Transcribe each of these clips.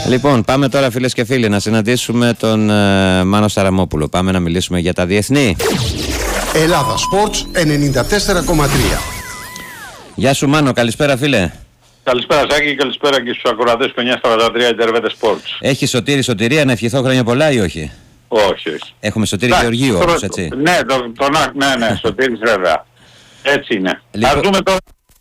Λοιπόν, πάμε τώρα φίλες και φίλοι να συναντήσουμε τον Μάνο Σαραμόπουλο. Πάμε να μιλήσουμε για τα διεθνή. Ελλάδα Sports 94,3. Γεια σου Μάνο, καλησπέρα φίλε. Καλησπέρα Σάκη, καλησπέρα και στους ακροατές του 943 Ιντερβέτε Sports. Έχει σωτήρια να ευχηθώ χρόνια πολλά ή όχι? Όχι. Έχουμε Σωτήρη Γεωργίου όμως, έτσι. Ναι, ναι, Σωτήρης βέβαια. Έτσι είναι. Λοιπόν, ας δούμε τώρα.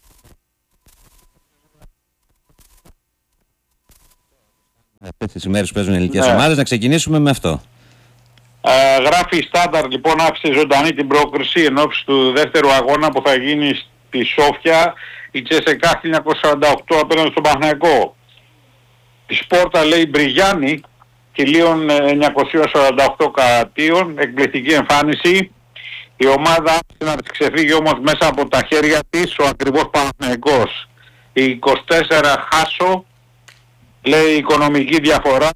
Αυτές τις ημέρες που παίζουν ελληνικές ομάδες, να ξεκινήσουμε με αυτό. Γράφει η Στάνταρ λοιπόν, άφησε ζωντανή την πρόκριση εν ώψη του δεύτερου αγώνα που θα γίνει στη Σόφια η Τσεσεκά 1948 απέναντι στον Παναθηναϊκό. Η Σπόρτα λέει Μπριγιάννη 1948 κατοίων, εκπληκτική εμφάνιση. Η ομάδα άρχισε να της ξεφύγει όμως μέσα από τα χέρια της ο ακριβώς Παναθηναϊκός. Η 24 Χάσο λέει οικονομική διαφορά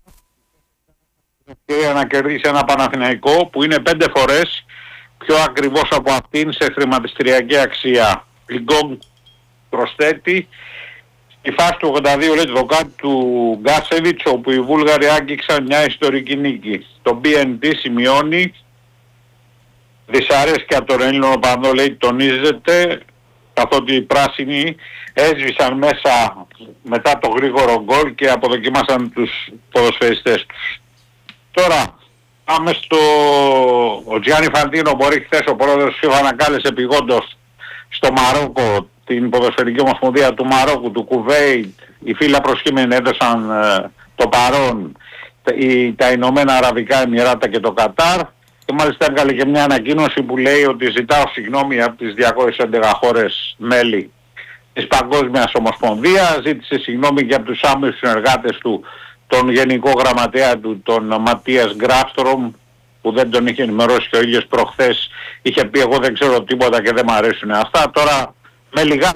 να κερδίσει ένα Παναθηναϊκό που είναι 5 φορές πιο ακριβώς από αυτήν σε χρηματιστηριακή αξία. Λιγκόγκ προσθέτει στη φάση του 82 λέει το δοκάτι του Γκάσεβιτς όπου οι Βούλγαροι άγγιξαν μια ιστορική νίκη. Το BNT σημειώνει δυσαρέσκεια από τον Έλληνο οπαδό λέει τονίζεται καθότι οι πράσινοι έσβησαν μέσα μετά το γρήγορο γκολ και αποδοκιμάσαν τους ποδοσφαιριστές τους. Τώρα πάμε ο Τζιάννη Φαντίνο μπορεί χθες ο πρόεδρος FIFA ανακάλεσε επειγόντως στο Μαρόκο την ποδοσφαιρική ομοσπονδία του Μαρόκου, του Κουβέιτ, οι φίλοι προσκύμενοι έδωσαν το παρόν τα Ηνωμένα Αραβικά Εμιράτα και το Κατάρ και μάλιστα έβγαλε και μια ανακοίνωση που λέει ότι ζητάω συγγνώμη από τις 211 χώρες μέλη της Παγκόσμιας Ομοσπονδίας, ζήτησε συγγνώμη και από τους άμεσους συνεργάτες του, τον Γενικό Γραμματέα του, τον Ματίας Γκράφστρομ, που δεν τον είχε ενημερώσει και ο ίδιος προχθές είχε πει εγώ δεν ξέρω τίποτα και δεν μου αρέσουν αυτά. Τώρα με λιγά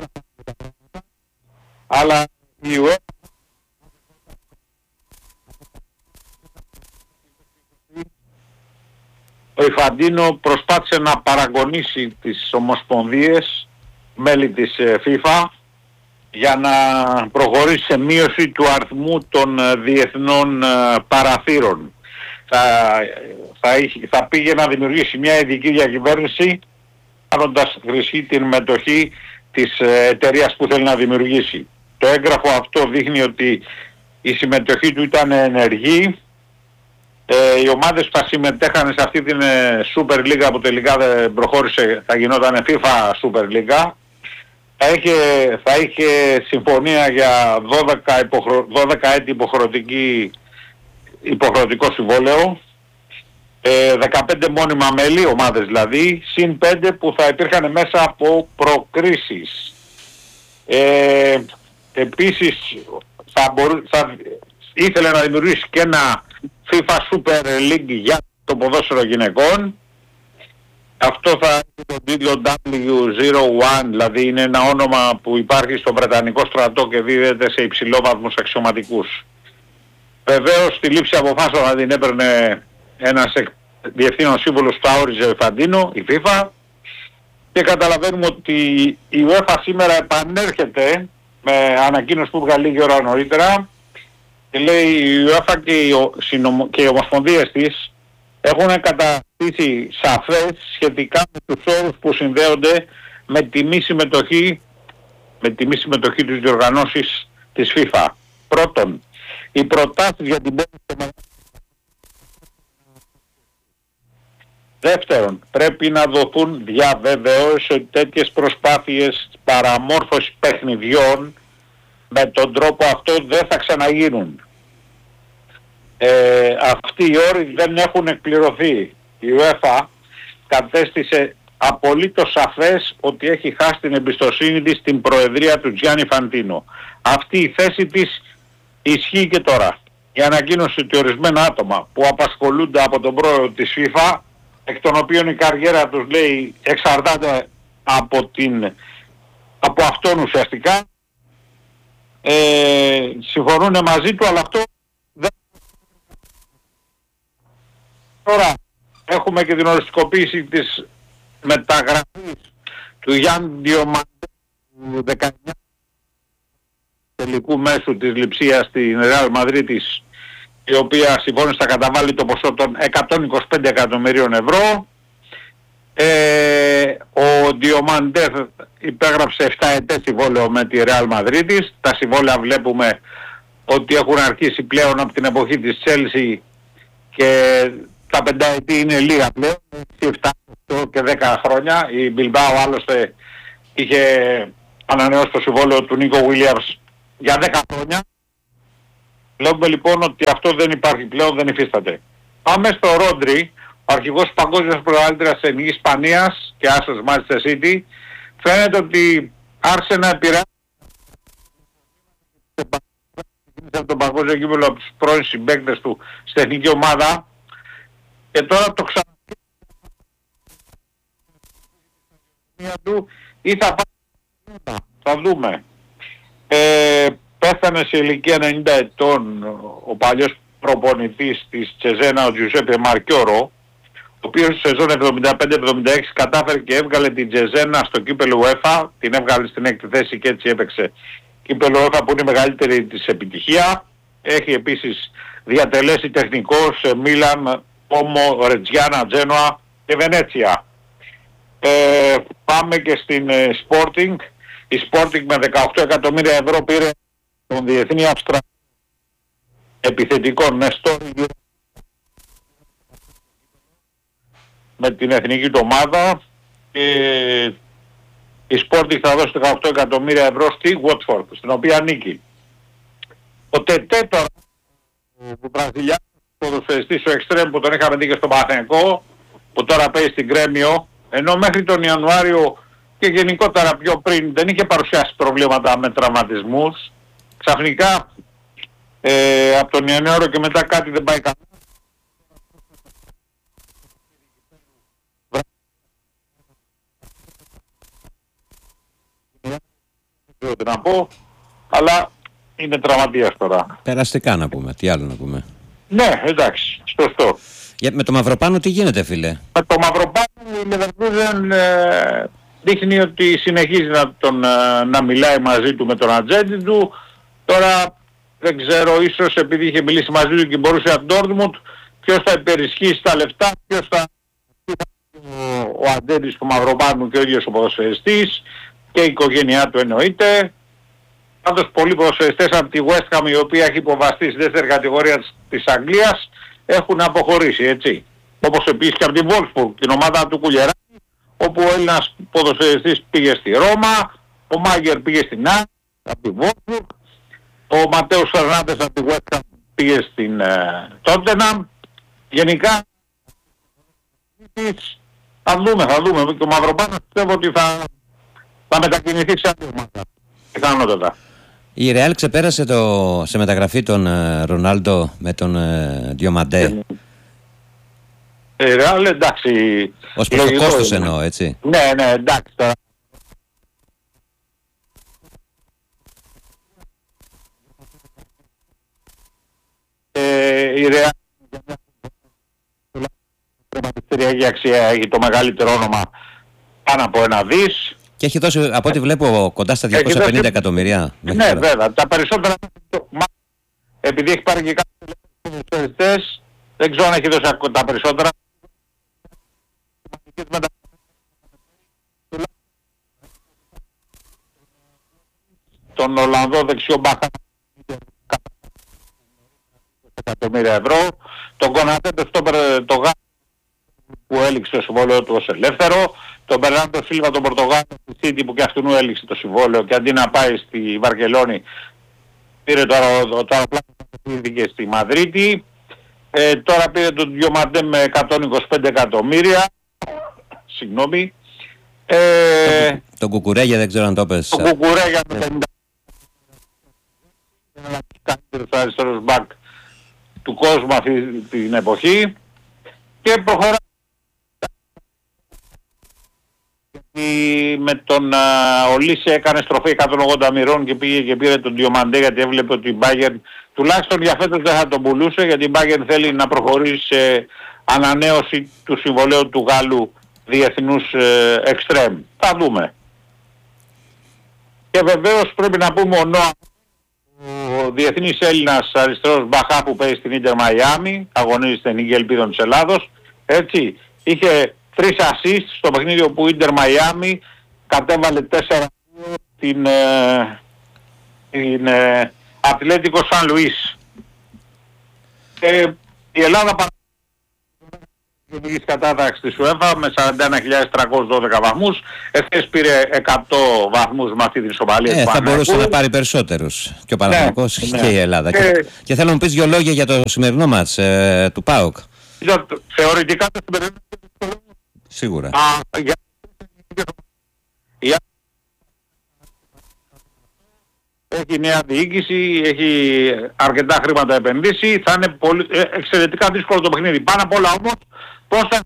αλλά η UEFA ο Ιφαντίνο προσπάθησε να παραγωνίσει τις ομοσπονδίες μέλη της FIFA για να προχωρήσει σε μείωση του αριθμού των διεθνών παραθύρων. Θα πήγε να δημιουργήσει μια ειδική διακυβέρνηση κάνοντας χρηστή την μετοχή της εταιρείας που θέλει να δημιουργήσει. Το έγγραφο αυτό δείχνει ότι η συμμετοχή του ήταν ενεργή. Οι ομάδες που θα συμμετέχανε σε αυτή την Super League που τελικά δεν προχώρησε, θα γινόταν FIFA Super League. Θα είχε συμφωνία για 12 έτη υποχρεωτικό συμβόλαιο, 15 μόνιμα μέλη, ομάδες δηλαδή, συν 5 που θα υπήρχαν μέσα από προκρίσεις. Επίσης θα ήθελε να δημιουργήσει και ένα FIFA Super League για το ποδόσφαιρο γυναικών. Αυτό θα έχει τον τίτλο W01, δηλαδή είναι ένα όνομα που υπάρχει στο Βρετανικό στρατό και δίδεται σε υψηλόβαθμους αξιωματικούς. Βεβαίως στη λήψη αποφάσεων θα την έπαιρνε ένας διευθύνων σύμβουλος που θα όριζε ο Φαντίνο, η FIFA, και καταλαβαίνουμε ότι η UEFA σήμερα επανέρχεται με ανακοίνωση που βγάλει λίγη ώρα νωρίτερα και λέει η UEFA και οι ομοσπονδίες της έχουν καταστήσει σαφές σχετικά με τους όρους που συνδέονται με τη μη συμμετοχή της διοργανώσης της FIFA. Πρώτον, οι προτάσεις για την πώληση. Δεύτερον, πρέπει να δοθούν διαβεβαιώσεις ότι τέτοιες προσπάθειες παραμόρφωσης παιχνιδιών με τον τρόπο αυτό δεν θα ξαναγίνουν. Αυτοί οι όροι δεν έχουν εκπληρωθεί. Η UEFA κατέστησε απολύτως σαφές ότι έχει χάσει την εμπιστοσύνη της στην προεδρία του Τζιάννη Φαντίνο. Αυτή η θέση της ισχύει και τώρα. Η ανακοίνωση ότι ορισμένα άτομα που απασχολούνται από τον πρόεδρο της FIFA, εκ των οποίων η καριέρα τους λέει εξαρτάται από αυτόν ουσιαστικά, συμφωνούν μαζί του, αλλά αυτό δεν... Τώρα έχουμε και την οριστικοποίηση της μεταγραφής του Γιάννη Διομαντέ του 19 τελικού μέσου της Λειψίας στην Ρεάλ Μαδρίτης, η οποία συμφώνησε να καταβάλει το ποσό των 125 εκατομμυρίων ευρώ. Ο Διομαντέ υπέγραψε 7 ετές συμβόλαιο με τη Ρεάλ Μαδρίτης. Τα συμβόλαια βλέπουμε ότι έχουν αρχίσει πλέον από την εποχή της Chelsea και τα 5 ετή είναι λίγα πλέον, 7 και 10 χρόνια. Η Bilbao άλλωστε είχε ανανεώσει το συμβόλαιο του Νίκο Williams για 10 χρόνια. Βλέπουμε λοιπόν ότι αυτό δεν υπάρχει πλέον, δεν υφίσταται. Πάμε στο Ρόντρι, ο αρχηγός παγκόσμιας πρωταθλήτριας της Ισπανίας και άσος Manchester City. Φαίνεται ότι άρχισε να επηρεάζει από τον παγκόσμιο κύπελλο από τους πρώην συμπαίκτες του στην εθνική ομάδα και τώρα το του ή θα πάει, θα δούμε. Πέθανε σε ηλικία 90 ετών ο παλιός προπονητής της Τσεζένα, ο Τζουσέπε Μαρκιόρο, ο οποίος στη σεζόν 75-76 κατάφερε και έβγαλε την Τσεζένα στο κύπελλο UEFA, την έβγαλε στην έκτη θέση και έτσι έπαιξε κύπελλο UEFA που είναι η μεγαλύτερη της επιτυχία. Έχει επίσης διατελέσει τεχνικό σε Μίλαν, Όμο, Ρετζιάνα, Τζένοα και Βενέτσια. Πάμε και στην Sporting. Η Sporting με 18 εκατομμύρια ευρώ πήρε τον διεθνή Αυστραλία επιθετικό Νεστόρ με την εθνική του ομάδα. Η Sporting θα δώσει 18 εκατομμύρια ευρώ στη Watford, στην οποία ανήκει. Ο Τετέ τώρα, ο Βραζιλιάνος ποδοσφαιριστής, ο Εξτρέμ που τον είχαμε δει και στο Παναθηναϊκό, που τώρα παίζει στην Κρέμιο, ενώ μέχρι τον Ιανουάριο και γενικότερα πιο πριν δεν είχε παρουσιάσει προβλήματα με τραυματισμούς, ξαφνικά από τον Ιανουάριο και μετά κάτι δεν πάει καλά. Δεν να πω, αλλά είναι τραυματίας τώρα. Περαστικά να πούμε, τι άλλο να πούμε. Ναι, εντάξει, σωστό. Με το Μαυροπάνο τι γίνεται, φίλε? Με το Μαυροπάνο η Leverkusen δείχνει ότι συνεχίζει να μιλάει μαζί του με τον ατζέντη του. Τώρα δεν ξέρω, ίσως επειδή είχε μιλήσει μαζί του και μπορούσε από Ντόρτμουντ, ποιος θα υπερισχύσει τα λεφτά, ποιος θα... Ο ατζέντης του Μαυροπάνου και ο ίδιος ο ποδοσφαιριστής και η οικογένειά του εννοείται. Πάντως πολλοί ποδοσφαιριστές από τη West Ham, η οποία έχει υποβαστεί στη δεύτερη κατηγορία της Αγγλίας, έχουν αποχωρήσει, έτσι. Όπως επίσης και από την Wolfsburg, την ομάδα του Κουλιεράκη, όπου ο Έλληνας ποδοσφαιριστής πήγε στη Ρώμα, ο Μάγκερ πήγε στην Άκη, από την Wolfsburg, ο Ματέος Φερνάντες από τη West Ham πήγε στην Tottenham. Γενικά, θα δούμε. Και ο Μαυροπάνος πιστεύω ότι θα μετακινηθεί σε άλλη ομάδα. Πιθανότατα. Η Ρεάλ ξεπέρασε σε μεταγραφή τον Ρονάλντο με τον Διομαντέ. Η Ρεάλ εντάξει. Ως προς το κόστος εννοώ, έτσι. Ναι, εντάξει τώρα. Η Ρεάλ η αξία έχει το μεγαλύτερο όνομα πάνω από 1 δις. Και έχει δώσει, από ό,τι βλέπω, κοντά στα 250 εκατομμυρία. Ναι, βέβαια. Τα περισσότερα, επειδή έχει πάρει και κάποιους ποδοσφαιριστές, δεν ξέρω αν έχει δώσει τα περισσότερα. Τον Ολλανδό δεξιό μπάκα εκατομμύρια ευρώ. Τον Κονατέ το Γάλλο που έληξε το συμβόλαιο του ως ελεύθερο. Τον Μπερνάντο Σίλβα τον Πορτογάλο στη City που και αυτού έληξε το συμβόλαιο και αντί να πάει στη Βαρκελόνη πήρε το αεροπλάνο και στη Μαδρίτη. Τώρα πήρε τον Διομαντέ με 125 εκατομμύρια. Συγγνώμη. Τον Κουκουρέγια δεν ξέρω αν το πες. Τον Κουκουρέγια με 50 καλύτερος αριστερός μπακ του κόσμου αυτή την εποχή. Και προχωρά με τον Ολύσε έκανε στροφή 180 μοιρών και πήγε και πήρε τον Διομαντέ γιατί έβλεπε ότι η Bayern τουλάχιστον για φέτος δεν θα τον πουλούσε, γιατί η Bayern θέλει να προχωρήσει σε ανανέωση του συμβολέου του Γάλλου διεθνούς εξτρέμ. Θα δούμε. Και βεβαίως πρέπει να πούμε ο Νόα ο διεθνής Έλληνας αριστερός Μπαχά που παίζει στην Ίντερ Μαϊάμι, αγωνίζεται στην Εθνική Ελπίδων της Ελλάδος, έτσι, είχε 3 assist στο παιχνίδι όπου η Ίντερ Μαϊάμι κατέβαλε 4 την Ατλέτικο Σαν Λουίς. Η Ελλάδα γενικής κατάταξης της UEFA με 41.312 βαθμούς. Εχθές πήρε 100 βαθμούς με αυτή την ισοπαλία του θα Παναθηναϊκού. μπορούσε να πάρει περισσότερους και ο Παναθηναϊκός και η Ελλάδα. Και θέλω να μου πεις 2 λόγια για το σημερινό μάτς του ΠΑΟΚ. Θεωρητικά το σημερινό Σίγουρα. Έχει νέα διοίκηση, έχει αρκετά χρήματα επενδύσει, θα είναι εξαιρετικά δύσκολο το παιχνίδι. Πάνω απ' όλα όμως, πώς θα...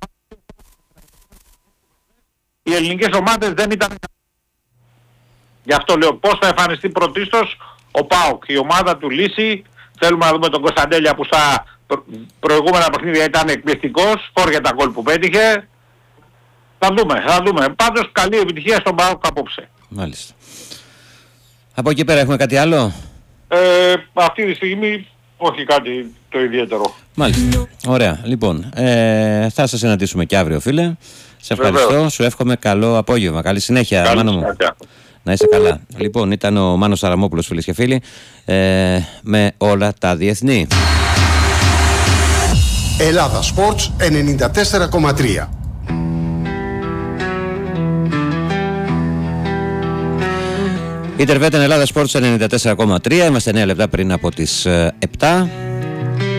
Οι ελληνικές ομάδες δεν ήταν... Γι' αυτό λέω πώς θα εμφανιστεί πρωτίστως ο ΠΑΟΚ, η ομάδα του Λύση. Θέλουμε να δούμε τον Κωνσταντέλια που στα προηγούμενα παιχνίδια ήταν εκπληκτικός, φόρια τα γκολ που πέτυχε. Θα δούμε. Πάντως καλή επιτυχία στον ΠΑΟΚ απόψε. Μάλιστα. Από εκεί πέρα έχουμε κάτι άλλο? Αυτή τη στιγμή όχι κάτι το ιδιαίτερο. Μάλιστα. Ωραία. Λοιπόν, θα σας συναντήσουμε και αύριο, φίλε. Σε ευχαριστώ. Βεβαίως. Σου εύχομαι καλό απόγευμα. Καλή συνέχεια, Μάνο μου. Να είσαι καλά. Λοιπόν, ήταν ο Μάνος Σαραμόπουλος, φίλες και φίλοι, με όλα τα διεθνή. Ελλάδα Sports 94,3. Η Τερβέτεν Ελλάδα Sports 94,3. Είμαστε 9 λεπτά πριν από τις 7.